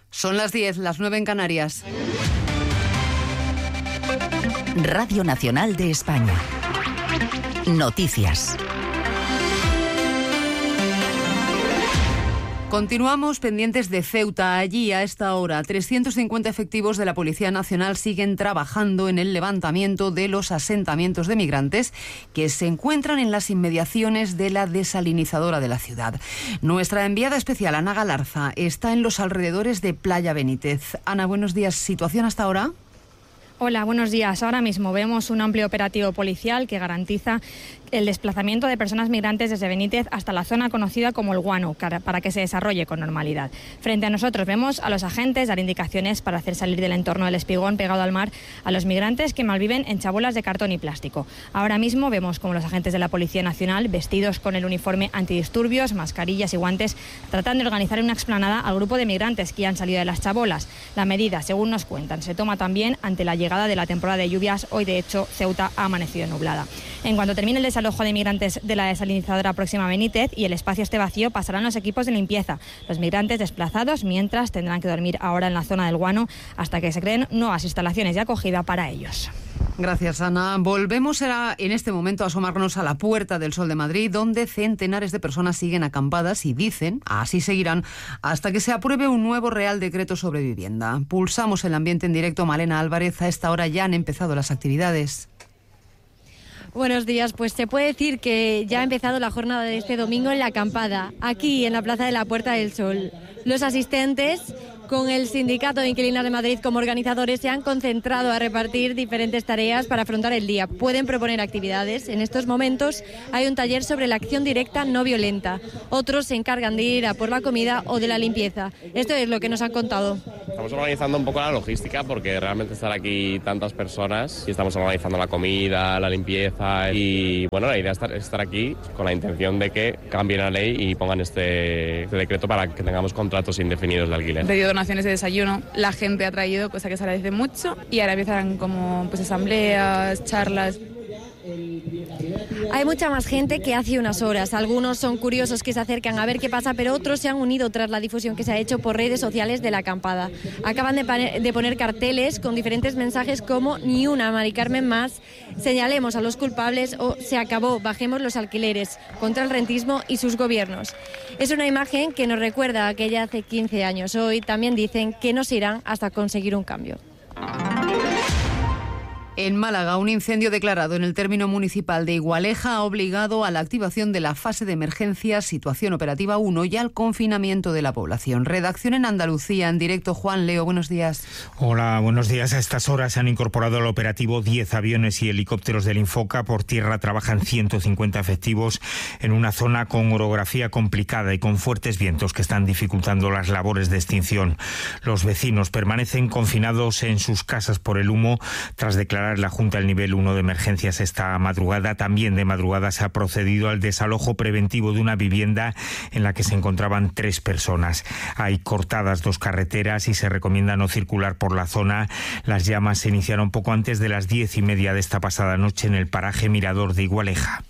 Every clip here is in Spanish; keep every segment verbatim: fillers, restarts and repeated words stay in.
Son las diez, las nueve en Canarias. Radio Nacional de España. Noticias. Continuamos pendientes de Ceuta. Allí, a esta hora, trescientos cincuenta efectivos de la Policía Nacional siguen trabajando en el levantamiento de los asentamientos de migrantes que se encuentran en las inmediaciones de la desalinizadora de la ciudad. Nuestra enviada especial, Ana Galarza, está en los alrededores de Playa Benítez. Ana, buenos días. ¿Situación hasta ahora? Hola, buenos días. Ahora mismo vemos un amplio operativo policial que garantiza el desplazamiento de personas migrantes desde Benítez hasta la zona conocida como el Guano, para que se desarrolle con normalidad. Frente a nosotros vemos a los agentes dar indicaciones para hacer salir del entorno del Espigón pegado al mar a los migrantes que malviven en chabolas de cartón y plástico. Ahora mismo vemos como los agentes de la Policía Nacional, vestidos con el uniforme antidisturbios, mascarillas y guantes, tratan de organizar una explanada al grupo de migrantes que ya han salido de las chabolas. La medida, según nos cuentan, se toma también ante la llegada de la temporada de lluvias. Hoy, de hecho, Ceuta ha amanecido nublada. En cuanto termine el desalojo de migrantes de la desalinizadora próxima a Benítez y el espacio esté vacío, pasarán los equipos de limpieza. Los migrantes desplazados, mientras, tendrán que dormir ahora en la zona del Guano hasta que se creen nuevas instalaciones de acogida para ellos. Gracias, Ana. Volvemos a, en este momento a asomarnos a la Puerta del Sol de Madrid, donde centenares de personas siguen acampadas y dicen, así seguirán, hasta que se apruebe un nuevo Real Decreto sobre vivienda. Pulsamos el ambiente en directo. Malena Álvarez, a esta hora ya han empezado las actividades. Buenos días, pues se puede decir que ya ha empezado la jornada de este domingo en la acampada, aquí en la Plaza de la Puerta del Sol. Los asistentes, con el Sindicato de Inquilinos de Madrid como organizadores, se han concentrado a repartir diferentes tareas para afrontar el día. Pueden proponer actividades. En estos momentos hay un taller sobre la acción directa no violenta. Otros se encargan de ir a por la comida o de la limpieza. Esto es lo que nos han contado. Estamos organizando un poco la logística porque realmente están aquí tantas personas y estamos organizando la comida, la limpieza y bueno, la idea es estar, estar aquí con la intención de que cambien la ley y pongan este, este decreto para que tengamos contratos indefinidos de alquiler. Pedido donaciones de desayuno, la gente ha traído, cosa que se agradece mucho, y ahora empiezan como pues asambleas, charlas. Hay mucha más gente que hace unas horas. Algunos son curiosos que se acercan a ver qué pasa, pero otros se han unido tras la difusión que se ha hecho por redes sociales de la acampada. Acaban de, de poner carteles con diferentes mensajes como "Ni una Mari Carmen más", "Señalemos a los culpables" o "Se acabó, bajemos los alquileres", contra el rentismo y sus gobiernos. Es una imagen que nos recuerda a aquella hace quince años. Hoy también dicen que no se irán hasta conseguir un cambio. En Málaga, un incendio declarado en el término municipal de Igualeja ha obligado a la activación de la fase de emergencia, situación operativa uno, y al confinamiento de la población. Redacción en Andalucía, en directo. Juan Leo, buenos días. Hola, buenos días. A estas horas se han incorporado al operativo diez aviones y helicópteros del Infoca. Por tierra trabajan ciento cincuenta efectivos en una zona con orografía complicada y con fuertes vientos que están dificultando las labores de extinción. Los vecinos permanecen confinados en sus casas por el humo tras declarar la Junta el nivel uno de emergencias esta madrugada. También de madrugada se ha procedido al desalojo preventivo de una vivienda en la que se encontraban tres personas. Hay cortadas dos carreteras y se recomienda no circular por la zona. Las llamas se iniciaron poco antes de las diez y media de esta pasada noche en el paraje Mirador de Igualeja.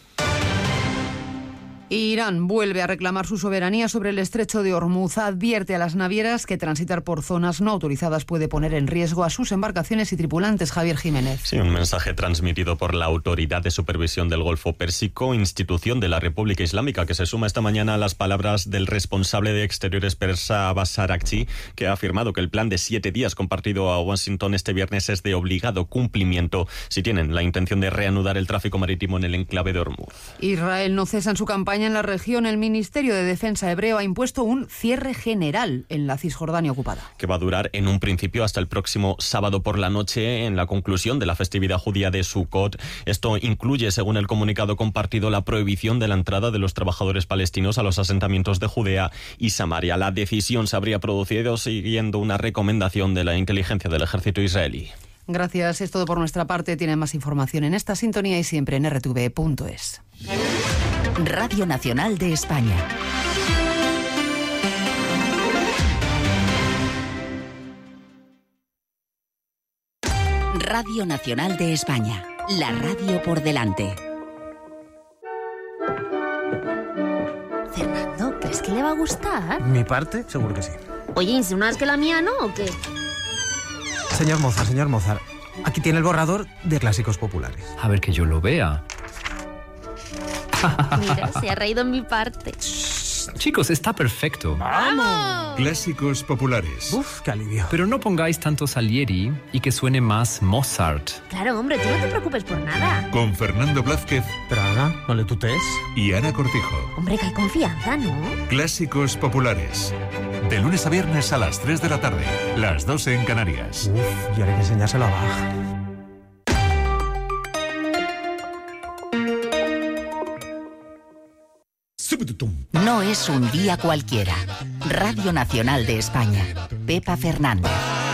Irán vuelve a reclamar su soberanía sobre el estrecho de Hormuz. Advierte a las navieras que transitar por zonas no autorizadas puede poner en riesgo a sus embarcaciones y tripulantes. Javier Jiménez. Sí, un mensaje transmitido por la Autoridad de Supervisión del Golfo Pérsico, institución de la República Islámica, que se suma esta mañana a las palabras del responsable de Exteriores persa, Abbas Araghchi, que ha afirmado que el plan de siete días compartido a Washington este viernes es de obligado cumplimiento si tienen la intención de reanudar el tráfico marítimo en el enclave de Hormuz. Israel no cesa en su campaña en la región. El Ministerio de Defensa hebreo ha impuesto un cierre general en la Cisjordania ocupada, que va a durar en un principio hasta el próximo sábado por la noche, en la conclusión de la festividad judía de Sukkot. Esto incluye, según el comunicado compartido, la prohibición de la entrada de los trabajadores palestinos a los asentamientos de Judea y Samaria. La decisión se habría producido siguiendo una recomendación de la inteligencia del ejército israelí. Gracias, es todo por nuestra parte. Tienen más información en esta sintonía y siempre en r t v punto es. Radio Nacional de España. Radio Nacional de España. La radio por delante. Fernando, ¿crees que le va a gustar? Mi parte, seguro que sí. Oye, ¿insinúas que la mía no o qué? Señor Mozart, señor Mozart, aquí tiene el borrador de Clásicos Populares. A ver que yo lo vea. Mira, se ha reído en mi parte. Chicos, está perfecto. ¡Vamos! Clásicos Populares. Uf, qué alivio. Pero no pongáis tanto Salieri y que suene más Mozart. Claro, hombre, tú no te preocupes por nada. Con Fernando Blázquez. Pero Ana, no le tutees. Y Ana Cortijo. Hombre, que hay confianza, ¿no? Clásicos Populares. De lunes a viernes a las tres de la tarde. Las dos en Canarias. Uf, y ahora hay que enseñárselo a Bach. No es un día cualquiera. Radio Nacional de España. Pepa Fernández.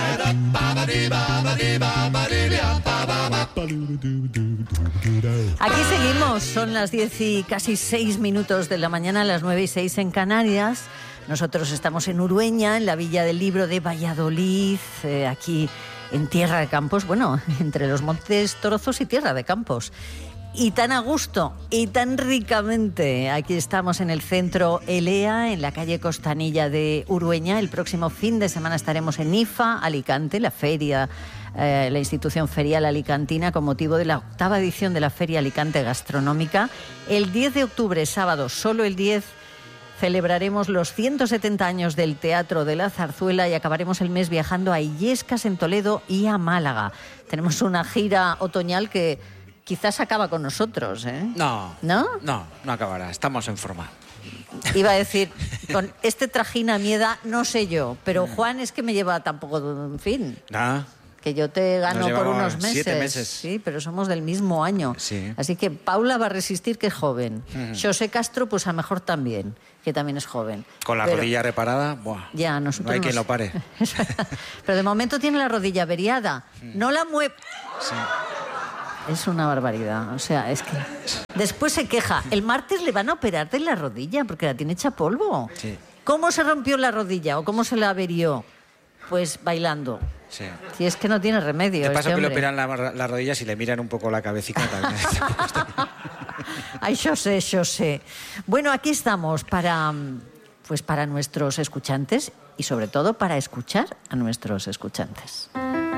Aquí seguimos, son las diez y casi seis minutos de la mañana, las nueve y seis en Canarias. Nosotros estamos en Urueña, en la Villa del Libro de Valladolid, eh, aquí en Tierra de Campos, bueno, entre los Montes Torozos y Tierra de Campos. Y tan a gusto y tan ricamente. Aquí estamos en el centro Elea, en la calle Costanilla de Urueña. El próximo fin de semana estaremos en IFA, Alicante, la feria, eh, la institución ferial alicantina, con motivo de la octava edición de la Feria Alicante Gastronómica. El diez de octubre, sábado, solo el diez, celebraremos los ciento setenta años del Teatro de la Zarzuela y acabaremos el mes viajando a Illescas, en Toledo, y a Málaga. Tenemos una gira otoñal que quizás acaba con nosotros, ¿eh? No. ¿No? No, no acabará. Estamos en forma. Iba a decir, con este trajín a mi edad, no sé yo, pero Juan es que me lleva tampoco, en fin, Nada. que yo te gano por unos meses. Siete meses. Sí, pero somos del mismo año. Sí. Así que Paula va a resistir, que es joven. Ujú. José Castro, pues a lo mejor también, que también es joven. Con la Pero rodilla reparada, buah. Ya, nosotros No hay nos- quien lo pare. Pero de momento tiene la rodilla averiada. No la mueve. Sí. Es una barbaridad. O sea, es que después se queja. El martes le van a operar de la rodilla porque la tiene hecha polvo. Sí. ¿Cómo se rompió la rodilla o cómo se la averió? Pues bailando. Sí. Si es que no tiene remedio. De paso este que le hombre. operan la- las rodillas y le miran un poco la cabecita también. Ay, yo sé, yo sé. Bueno, aquí estamos para, pues para nuestros escuchantes y sobre todo para escuchar a nuestros escuchantes.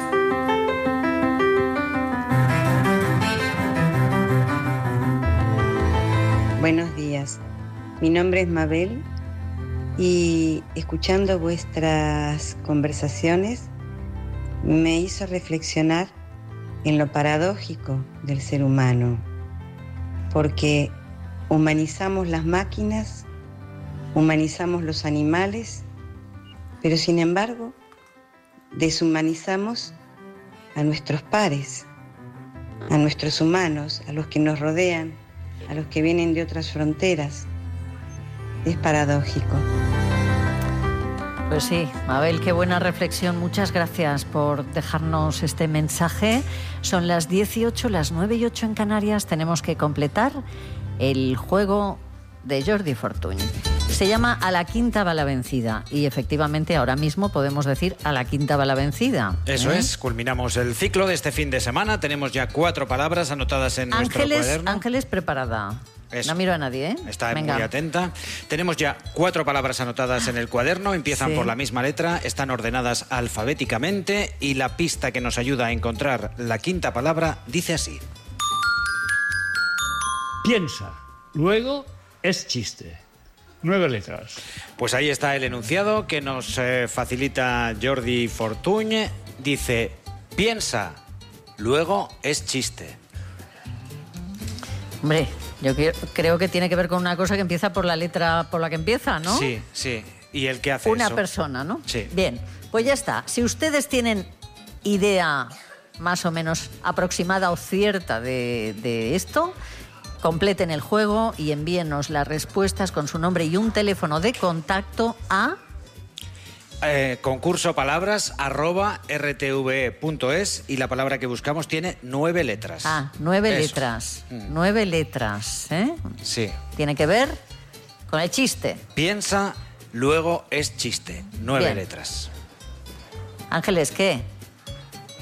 Buenos días, mi nombre es Mabel y escuchando vuestras conversaciones me hizo reflexionar en lo paradójico del ser humano, porque humanizamos las máquinas, humanizamos los animales, pero sin embargo deshumanizamos a nuestros pares, a nuestros humanos, a los que nos rodean, a los que vienen de otras fronteras. Es paradójico. Pues sí, Mabel, qué buena reflexión. Muchas gracias por dejarnos este mensaje. Son las dieciocho, las nueve y ocho en Canarias. Tenemos que completar el juego de Jordi Fortuny. Se llama A la quinta va la vencida. Y efectivamente ahora mismo podemos decir a la quinta va la vencida. Eso ¿Eh? es, culminamos el ciclo de este fin de semana. Tenemos ya cuatro palabras anotadas en nuestro Ángeles, cuaderno. Ángeles preparada. Eso. No miro a nadie, ¿eh? Está Venga. muy atenta. Tenemos ya cuatro palabras anotadas en el cuaderno. Empiezan Sí. por la misma letra, están ordenadas alfabéticamente y la pista que nos ayuda a encontrar la quinta palabra dice así. Piensa, luego es chiste. Nueve letras. Pues ahí está el enunciado que nos eh, facilita Jordi Fortuny. Dice, piensa, luego es chiste. Hombre, yo que- creo que tiene que ver con una cosa que empieza por la letra por la que empieza, ¿no? Sí, sí. ¿Y el que hace Una eso? persona, ¿no? Sí. Bien, pues ya está. Si ustedes tienen idea más o menos aproximada o cierta de, de esto, completen el juego y envíenos las respuestas con su nombre y un teléfono de contacto a... Eh, concurso palabras arroba rtve punto es y la palabra que buscamos tiene nueve letras. Ah, nueve Eso. letras. Mm. Nueve letras, ¿eh? Sí. Tiene que ver con el chiste. Piensa, luego es chiste. Nueve Bien. letras. Ángeles, ¿qué?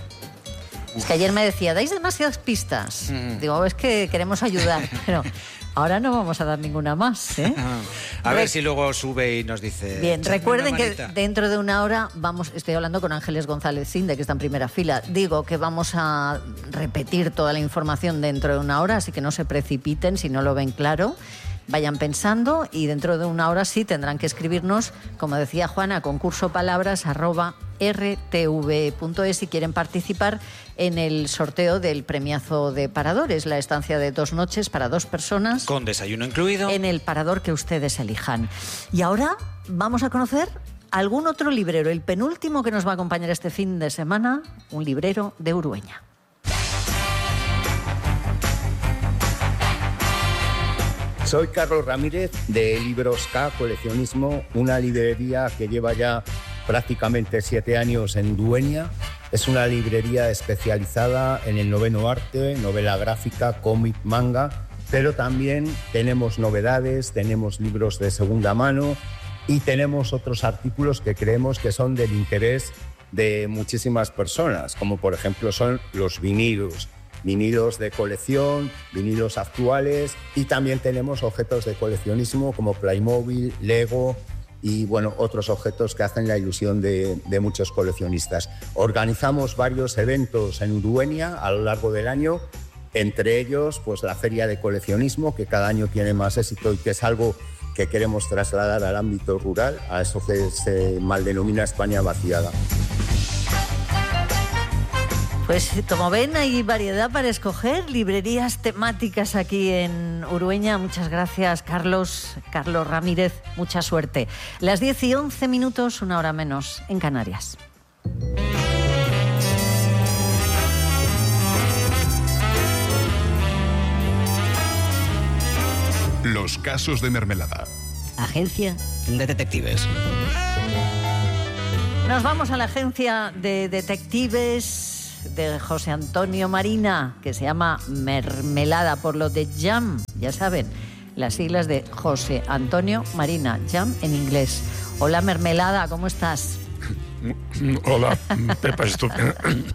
Es que ayer me decía, dais demasiadas pistas. Mm. Digo, es que queremos ayudar, pero Ahora no vamos a dar ninguna más, ¿eh? A ver si luego sube y nos dice... Bien, recuerden que manita. dentro de una hora vamos, estoy hablando con Ángeles González Cinde, que está en primera fila. Digo que vamos a repetir toda la información dentro de una hora, así que no se precipiten si no lo ven claro. Vayan pensando y dentro de una hora sí tendrán que escribirnos, como decía Juana, concurso palabras arroba r t v punto es si quieren participar en el sorteo del premiazo de Paradores, la estancia de dos noches para dos personas. Con desayuno incluido. En el parador que ustedes elijan. Y ahora vamos a conocer algún otro librero, el penúltimo que nos va a acompañar este fin de semana, un librero de Urueña. Soy Carlos Ramírez de Libros K Coleccionismo, una librería que lleva ya prácticamente siete años en Dueña. Es una librería especializada en el noveno arte, novela gráfica, cómic, manga, pero también tenemos novedades, tenemos libros de segunda mano y tenemos otros artículos que creemos que son del interés de muchísimas personas, como por ejemplo son los vinilos. Vinilos de colección, vinilos actuales y también tenemos objetos de coleccionismo como Playmobil, Lego y bueno, otros objetos que hacen la ilusión de, de muchos coleccionistas. Organizamos varios eventos en Urueña a lo largo del año, entre ellos pues la Feria de Coleccionismo, que cada año tiene más éxito y que es algo que queremos trasladar al ámbito rural, a eso que se mal denomina España vaciada. Pues como ven, hay variedad para escoger, librerías temáticas aquí en Urueña. Muchas gracias, Carlos, Carlos Ramírez, mucha suerte. Las diez y once minutos, una hora menos, en Canarias. Los casos de Mermelada. Agencia de Detectives. Nos vamos a la agencia de detectives de José Antonio Marina, que se llama Mermelada por lo de Jam, ya saben, las siglas de José Antonio Marina, Jam en inglés. Hola Mermelada, ¿cómo estás? Hola, Pepa, estupendo.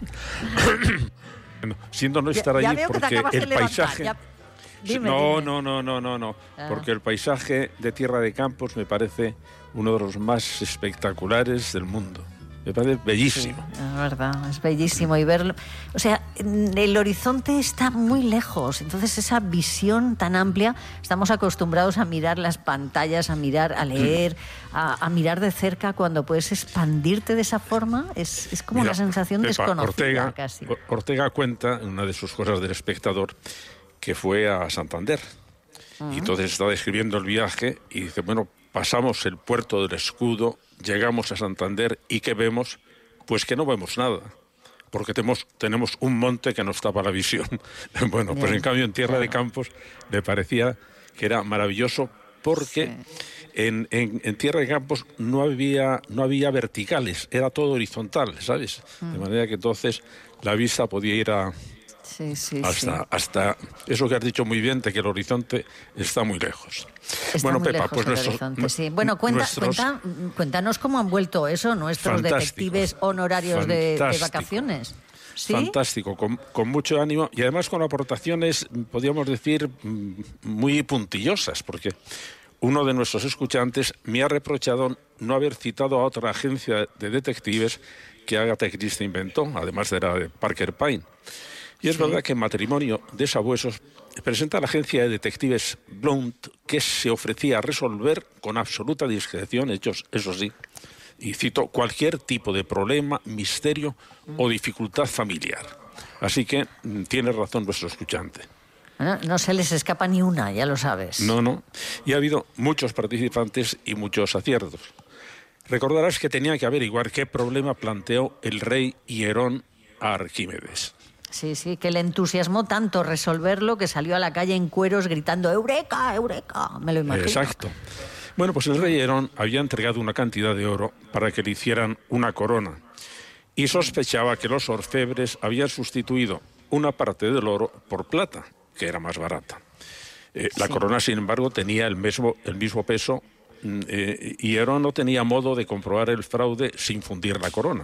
Siento no estar ya, ya allí porque el paisaje... Ya... Dime, no, dime. no, no, no, no, no, ah. porque el paisaje de Tierra de Campos me parece uno de los más espectaculares del mundo. Me parece bellísimo. Sí, es verdad, es bellísimo y verlo. O sea, el horizonte está muy lejos, entonces esa visión tan amplia, estamos acostumbrados a mirar las pantallas, a mirar, a leer, a, a mirar de cerca. Cuando puedes expandirte de esa forma, es, es como Mira, una sensación Pepa, desconocida Ortega, casi. Ortega cuenta en una de sus cosas del Espectador que fue a Santander. Uh-huh. Y entonces está describiendo el viaje y dice, bueno, pasamos el puerto del Escudo, llegamos a Santander y ¿qué vemos? Pues que no vemos nada, porque tenemos, tenemos un monte que nos tapa la visión. Bueno, pues en cambio en Tierra de Campos me parecía que era maravilloso porque sí. en, en, en Tierra de Campos no había, no había verticales, era todo horizontal, ¿sabes? Mm. De manera que entonces la vista podía ir a... Sí, sí, hasta, sí. hasta eso que has dicho muy bien, de que el horizonte está muy lejos. Está bueno, muy Pepa, lejos pues el nuestros, horizonte, sí. Bueno, cuenta, nuestros... cuenta, cuéntanos cómo han vuelto eso nuestros detectives honorarios de, de vacaciones. ¿Sí? Fantástico, con, con mucho ánimo y además con aportaciones, podríamos decir, muy puntillosas, porque uno de nuestros escuchantes me ha reprochado no haber citado a otra agencia de detectives que Agatha Christie inventó, además de la de Parker Pine. Y es sí. verdad que en Matrimonio de Sabuesos presenta la agencia de detectives Blount, que se ofrecía a resolver con absoluta discreción, hechos, eso sí, y cito, cualquier tipo de problema, misterio o dificultad familiar. Así que tiene razón nuestro escuchante. Bueno, no se les escapa ni una, ya lo sabes. No, no. Y ha habido muchos participantes y muchos aciertos. Recordarás que tenía que averiguar qué problema planteó el rey Hierón a Arquímedes. Sí, sí, que le entusiasmó tanto resolverlo que salió a la calle en cueros gritando ¡Eureka, Eureka! Me lo imagino. Exacto. Bueno, pues el rey Herón había entregado una cantidad de oro para que le hicieran una corona y sospechaba que los orfebres habían sustituido una parte del oro por plata, que era más barata. Eh, la sí. corona, sin embargo, tenía el mismo, el mismo peso eh, y Herón no tenía modo de comprobar el fraude sin fundir la corona.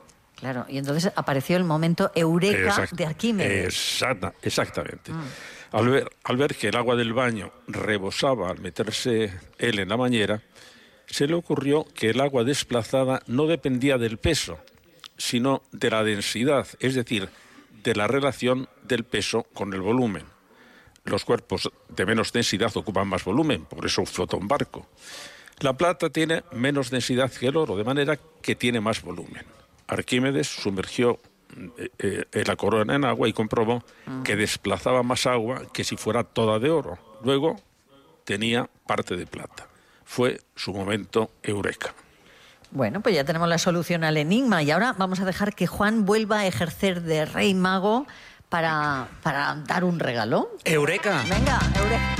Claro, y entonces apareció el momento eureka Exact, de Arquímedes. Exacta, exactamente. Mm. Al ver, al ver que el agua del baño rebosaba al meterse él en la bañera, se le ocurrió que el agua desplazada no dependía del peso, sino de la densidad, es decir, de la relación del peso con el volumen. Los cuerpos de menos densidad ocupan más volumen, por eso flota un barco. La plata tiene menos densidad que el oro, de manera que tiene más volumen. Arquímedes sumergió eh, eh, la corona en agua y comprobó que desplazaba más agua que si fuera toda de oro. Luego tenía parte de plata. Fue su momento eureka. Bueno, pues ya tenemos la solución al enigma y ahora vamos a dejar que Juan vuelva a ejercer de rey mago para, para dar un regalo. ¡Eureka! Venga, eureka.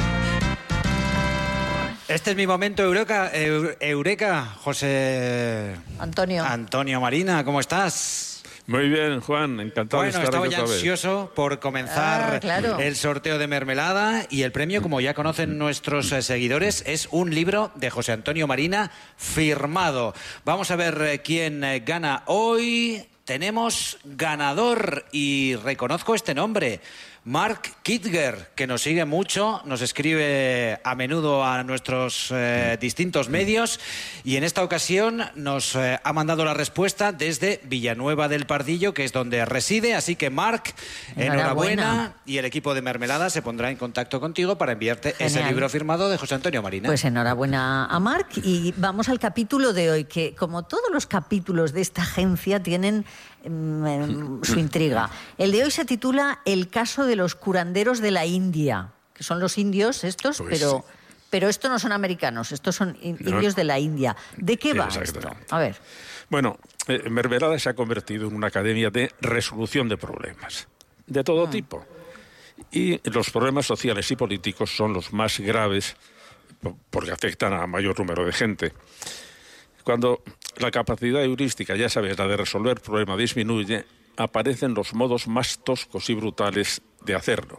Este es mi momento eureka, eu- eureka, José... Antonio. Antonio Marina, ¿cómo estás? Muy bien, Juan, encantado Bueno, de estar estaba aquí ya otra vez. ansioso por comenzar Ah, claro. el sorteo de mermelada y el premio, como ya conocen nuestros eh, seguidores, es un libro de José Antonio Marina firmado. Vamos a ver eh, quién eh, gana hoy. Tenemos ganador y reconozco este nombre. Mark Kitger, que nos sigue mucho, nos escribe a menudo a nuestros eh, distintos medios y en esta ocasión nos eh, ha mandado la respuesta desde Villanueva del Pardillo, que es donde reside. Así que, Mark, enhorabuena, Enhorabuena. y el equipo de Mermelada se pondrá en contacto contigo para enviarte ese Genial. libro firmado de José Antonio Marina. Pues enhorabuena a Marc y vamos al capítulo de hoy, que como todos los capítulos de esta agencia tienen mm, su intriga. El de hoy se titula El caso de los curanderos de la India, que son los indios estos, Pues pero, sí. pero estos no son americanos, estos son in- No. indios de la India. ¿De qué va esto? Exactamente. A ver. Bueno, eh, Mermelada se ha convertido en una academia de resolución de problemas, de todo tipo. Y los problemas sociales y políticos son los más graves po- porque afectan a mayor número de gente. Cuando la capacidad heurística, ya sabes, la de resolver problemas disminuye, aparecen los modos más toscos y brutales de hacerlo.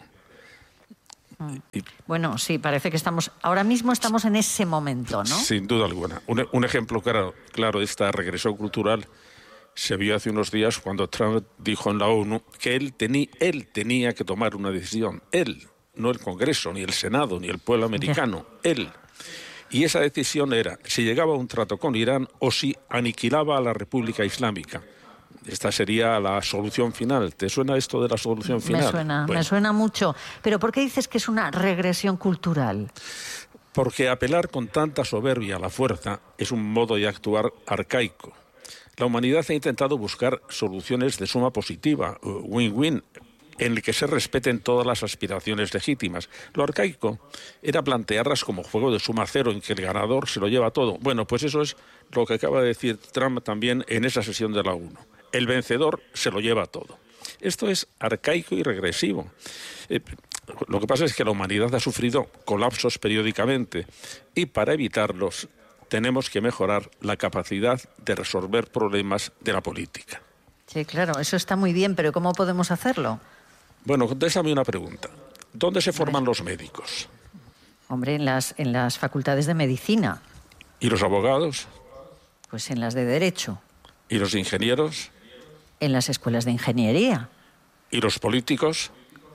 Y, Bueno, sí, parece que estamos, ahora mismo estamos en ese momento, ¿no? sin duda alguna. Un, un ejemplo claro, claro de esta regresión cultural se vio hace unos días cuando Trump dijo en la ONU que él, tení, él tenía que tomar una decisión. Él, no el Congreso, ni el Senado, ni el pueblo americano. Él. Y esa decisión era si llegaba a un trato con Irán o si aniquilaba a la República Islámica. Esta sería la solución final. ¿Te suena esto de la solución final? Me suena, Bueno, me suena mucho. Pero ¿por qué dices que es una regresión cultural? porque apelar con tanta soberbia a la fuerza es un modo de actuar arcaico. La humanidad ha intentado buscar soluciones de suma positiva, win-win, en el que se respeten todas las aspiraciones legítimas. Lo arcaico era plantearlas como juego de suma cero, en que el ganador se lo lleva todo. Bueno, pues eso es lo que acaba de decir Trump también en esa sesión de la ONU. El vencedor se lo lleva todo. Esto es arcaico y regresivo. Eh, lo que pasa es que la humanidad ha sufrido colapsos periódicamente y para evitarlos tenemos que mejorar la capacidad de resolver problemas de la política. Sí, claro, eso está muy bien, pero ¿cómo podemos hacerlo? Bueno, contéstame una pregunta. ¿Dónde se forman los médicos? Hombre, en las, en las facultades de medicina, ¿Y los abogados? pues en las de derecho, ¿Y los ingenieros? en las escuelas de ingeniería. ¿Y los políticos?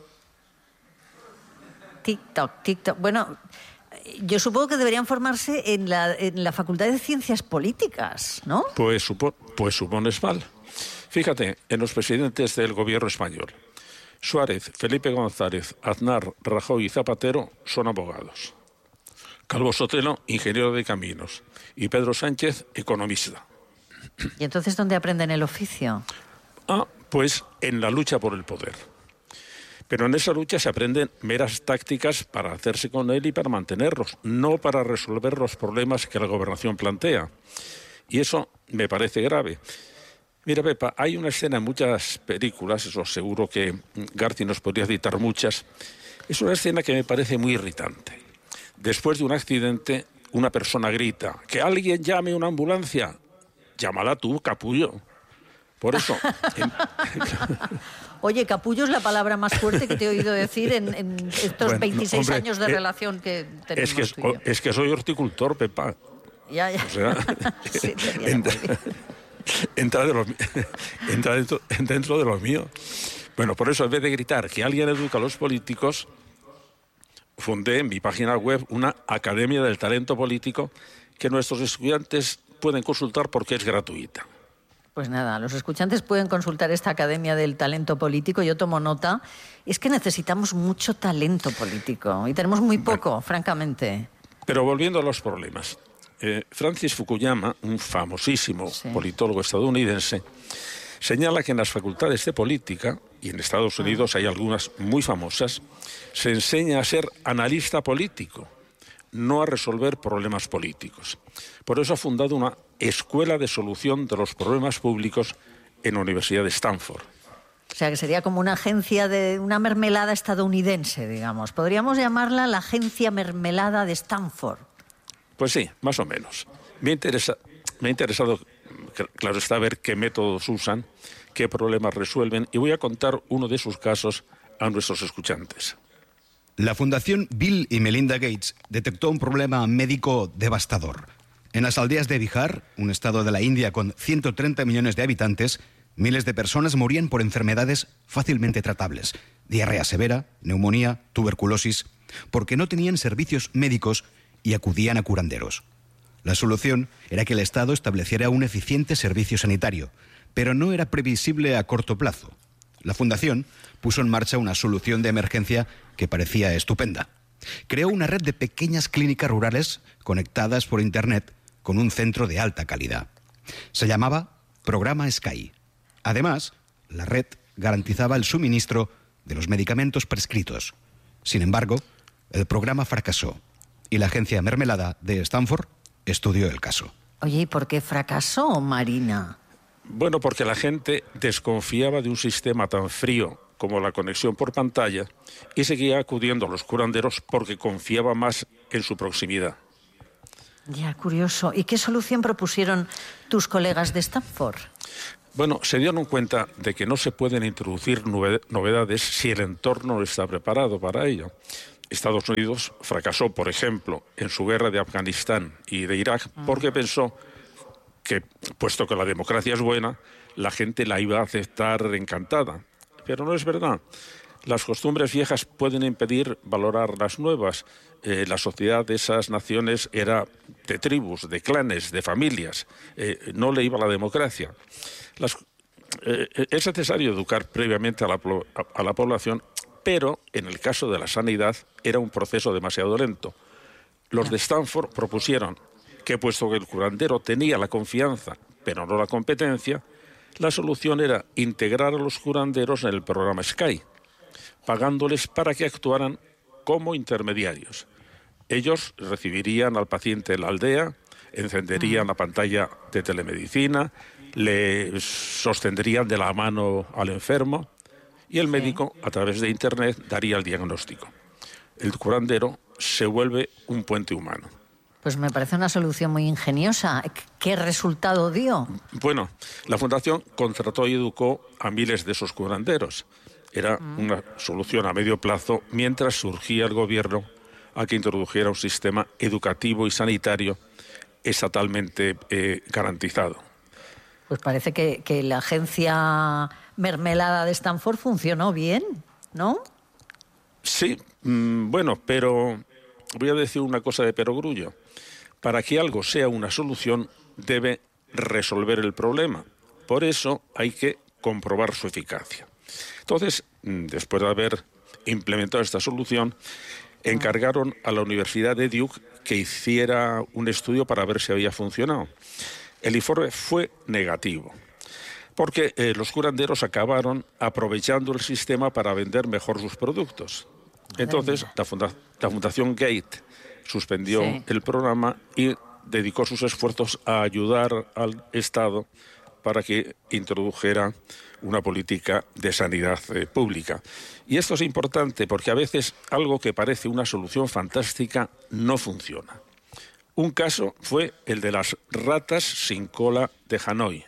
TikTok, TikTok. Bueno, yo supongo que deberían formarse en la, en la Facultad de Ciencias Políticas, ¿no? Pues, supo- pues supones mal. Fíjate, en los presidentes del gobierno español, Suárez, Felipe González, Aznar, Rajoy y Zapatero son abogados. Calvo Sotelo, ingeniero de caminos. Y Pedro Sánchez, economista. ¿Y entonces dónde aprenden el oficio? Ah, pues en la lucha por el poder. Pero en esa lucha se aprenden meras tácticas para hacerse con él y para mantenerlos, no para resolver los problemas que la gobernación plantea. Y eso me parece grave. Mira, Pepa, hay una escena en muchas películas, eso seguro que Garci nos podría citar muchas. Es una escena que me parece muy irritante. Después de un accidente, una persona grita, ¡que alguien llame una ambulancia! Llámala tú, capullo. Por eso... en- Oye, capullo es la palabra más fuerte que te he oído decir en, en estos Bueno, veintiséis hombre, años de eh, relación que tenemos es, que, tú y yo. es que soy horticultor, Pepa. Ya, ya. O sea, Sí, te viene entra, muy bien. entra de lo- entra dentro, dentro de lo mío. Bueno, por eso en vez de gritar que alguien educa a los políticos, fundé en mi página web una Academia del Talento Político que nuestros estudiantes pueden consultar porque es gratuita. Pues nada, los escuchantes pueden consultar esta Academia del Talento Político. Yo tomo nota. Es que necesitamos mucho talento político y tenemos muy poco, bueno, francamente. Pero volviendo a los problemas. Eh, Francis Fukuyama, un famosísimo sí. politólogo estadounidense, señala que en las facultades de política, y en Estados Unidos hay algunas muy famosas, se enseña a ser analista político, no a resolver problemas políticos. Por eso ha fundado una escuela de solución de los problemas públicos en la Universidad de Stanford. O sea, que sería como una agencia de una mermelada estadounidense, digamos. Podríamos llamarla la agencia mermelada de Stanford. Pues sí, más o menos. Me interesa, me ha interesado, claro está, ver qué métodos usan, qué problemas resuelven, y voy a contar uno de sus casos a nuestros escuchantes. La Fundación Bill y Melinda Gates detectó un problema médico devastador. En las aldeas de Bihar, un estado de la India con ciento treinta millones de habitantes, miles de personas morían por enfermedades fácilmente tratables: diarrea severa, neumonía, tuberculosis, porque no tenían servicios médicos y acudían a curanderos. La solución era que el Estado estableciera un eficiente servicio sanitario, pero no era previsible a corto plazo. La Fundación puso en marcha una solución de emergencia que parecía estupenda. Creó una red de pequeñas clínicas rurales conectadas por Internet con un centro de alta calidad. Se llamaba Programa Sky. Además, la red garantizaba el suministro de los medicamentos prescritos. Sin embargo, el programa fracasó y la agencia mermelada de Stanford estudió el caso. Oye, ¿y por qué fracasó, Marina? Bueno, porque la gente desconfiaba de un sistema tan frío como la conexión por pantalla y seguía acudiendo a los curanderos porque confiaba más en su proximidad. Ya, curioso. ¿Y qué solución propusieron tus colegas de Stanford? Bueno, se dieron cuenta de que no se pueden introducir novedades si el entorno no está preparado para ello. Estados Unidos fracasó, por ejemplo, en su guerra de Afganistán y de Irak porque pensó que, puesto que la democracia es buena, la gente la iba a aceptar encantada. Pero no es verdad. Las costumbres viejas pueden impedir valorar las nuevas. Eh, la sociedad de esas naciones era de tribus, de clanes, de familias. Eh, no le iba la democracia. Las, eh, es necesario educar previamente a la, a, a la población, pero en el caso de la sanidad era un proceso demasiado lento. Los de Stanford propusieron que, puesto que el curandero tenía la confianza, pero no la competencia, la solución era integrar a los curanderos en el programa Sky, pagándoles para que actuaran como intermediarios. Ellos recibirían al paciente en la aldea, encenderían la pantalla de telemedicina, le sostendrían de la mano al enfermo y el médico, a través de Internet, daría el diagnóstico. El curandero se vuelve un puente humano. Pues me parece una solución muy ingeniosa. ¿Qué resultado dio? Bueno, la Fundación contrató y educó a miles de esos curanderos. Era una solución a medio plazo mientras surgía el gobierno a que introdujera un sistema educativo y sanitario estatalmente eh, garantizado. Pues parece que, que la agencia mermelada de Stanford funcionó bien, ¿no? Sí, mmm, bueno, pero voy a decir una cosa de perogrullo. Para que algo sea una solución, debe resolver el problema. Por eso hay que comprobar su eficacia. Entonces, después de haber implementado esta solución, encargaron a la Universidad de Duke que hiciera un estudio para ver si había funcionado. El informe fue negativo, porque eh, los curanderos acabaron aprovechando el sistema para vender mejor sus productos. Entonces, la, funda- la Fundación Gates suspendió sí. el programa y dedicó sus esfuerzos a ayudar al Estado para que introdujera una política de sanidad eh, pública. Y esto es importante porque a veces algo que parece una solución fantástica no funciona. Un caso fue el de las ratas sin cola de Hanoi.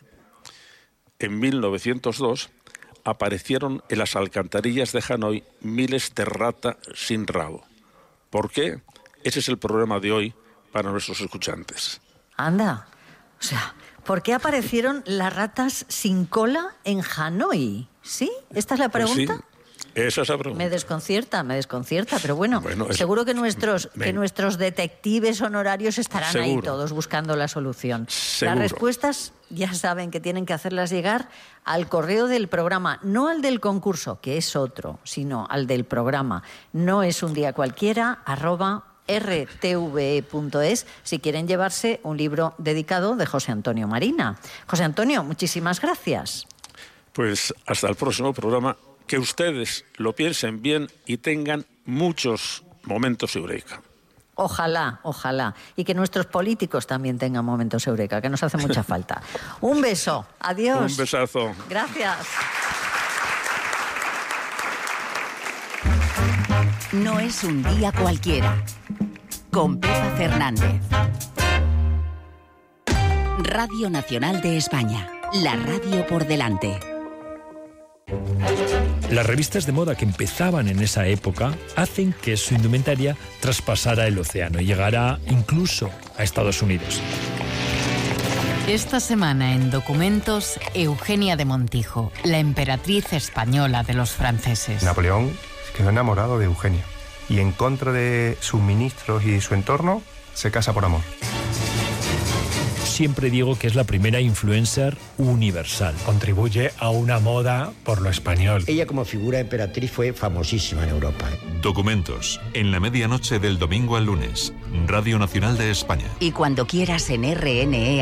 En mil novecientos dos aparecieron en las alcantarillas de Hanoi miles de ratas sin rabo. ¿Por qué? Ese es el problema de hoy para nuestros escuchantes. Anda, o sea, ¿Por qué aparecieron las ratas sin cola en Hanoi? ¿Sí? ¿Esta es la pregunta? Pues sí. Esa es la pregunta. Me desconcierta, me desconcierta, pero bueno, bueno es... seguro que nuestros, Ven. que nuestros detectives honorarios estarán Seguro. ahí todos buscando la solución. Seguro. Las respuestas ya saben que tienen que hacerlas llegar al correo del programa, no al del concurso, que es otro, sino al del programa. No es un día cualquiera, arroba r t v e punto es, si quieren llevarse un libro dedicado de José Antonio Marina. José Antonio, muchísimas gracias. Pues hasta el próximo programa. Que ustedes lo piensen bien y tengan muchos momentos eureka. Ojalá, ojalá. Y que nuestros políticos también tengan momentos eureka, que nos hace mucha falta. Un beso. Adiós. Un besazo. Gracias. No es un día cualquiera. Con Pepa Fernández. Radio Nacional de España. La radio por delante. Las revistas de moda que empezaban en esa época hacen que su indumentaria traspasara el océano y llegara incluso a Estados Unidos. Esta semana en Documentos, Eugenia de Montijo, la emperatriz española de los franceses. Napoleón quedó enamorado de Eugenia y en contra de sus ministros y su entorno se casa por amor. Siempre digo que es la primera influencer universal. Contribuye a una moda por lo español. Ella como figura emperatriz fue famosísima en Europa. Documentos, en la medianoche del domingo al lunes, Radio Nacional de España. Y cuando quieras en R N E